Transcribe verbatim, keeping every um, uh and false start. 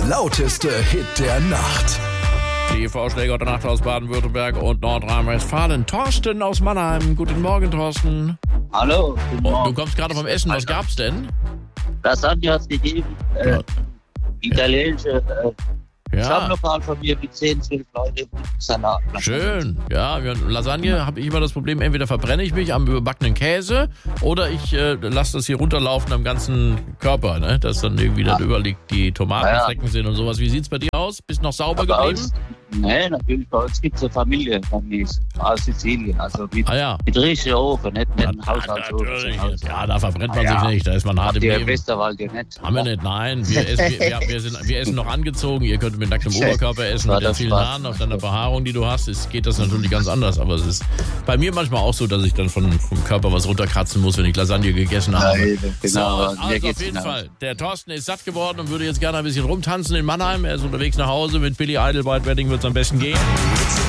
lauteste Hit der Nacht. Die Vorschläge der Nacht aus Baden-Württemberg und Nordrhein-Westfalen. Thorsten aus Mannheim. Guten Morgen, Thorsten. Hallo. Guten Oh, Morgen. du kommst gerade vom Essen. Was gab's denn? Lasagne hat es gegeben. Äh, Ja. Italienische äh, Ja, Stammlokal von mir mit zehn, zwölf Leute. Salat. schön. Ja, wir- Lasagne habe ich immer das Problem, entweder verbrenne ich mich am überbackenen Käse oder ich äh, lasse das hier runterlaufen am ganzen Körper, ne? Dass dann irgendwie dann überall die Tomatenflecken sind und sowas. Wie sieht's bei dir aus? Bist noch sauber Bei geblieben? uns, nee, natürlich, bei uns gibt es eine Familie von mir aus Sizilien. Also mit, Ah ja. mit richtiger Ofen, nicht mit einem Ja, Haushaltsofen. natürlich. Also, Ja, da verbrennt man Ah, ja. sich nicht. Da ist man hart im Habt ihr im Leben. Westerwald ja nicht? Haben wir nicht, nein. Wir essen, wir, wir, wir, sind, wir essen noch angezogen. Ihr könnt mit nacktem Oberkörper essen, War mit den das vielen Spaß? Haaren auf deiner Behaarung, die du hast. Es geht das natürlich ganz anders. Aber es ist bei mir manchmal auch so, dass ich dann von, vom Körper was runterkratzen muss, wenn ich Lasagne gegessen habe. Ja, eben, So, genau. also Mir auf geht's jeden genauso. Fall. Der Thorsten ist satt geworden und würde jetzt gerne ein bisschen rumtanzen in Mannheim. Er ist unterwegs nach Hause. Mit Billy Idol, White Wedding wird es am besten gehen.